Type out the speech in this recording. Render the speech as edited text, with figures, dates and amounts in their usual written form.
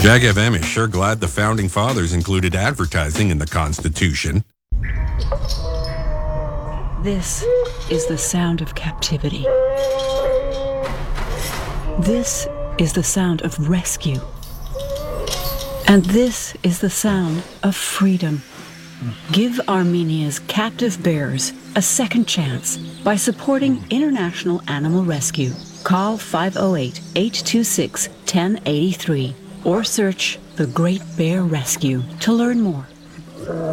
Jag FM is sure glad the Founding Fathers included advertising in the Constitution. This is the sound of captivity. This is the sound of rescue. And this is the sound of freedom. Give Armenia's captive bears a second chance by supporting International Animal Rescue. Call 508-826-1083 or search The Great Bear Rescue to learn more.